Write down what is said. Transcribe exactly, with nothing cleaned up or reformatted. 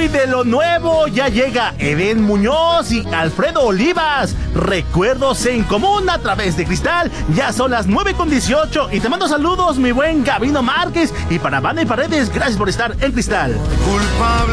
y de lo nuevo ya llega Eden Muñoz y Alfredo Olivas. Recuerdos en común a través de Cristal. Ya son las nueve con dieciocho y te mando saludos, mi buen Gabino Márquez. Y para Banda y Paredes, gracias por estar en Cristal. Culpable.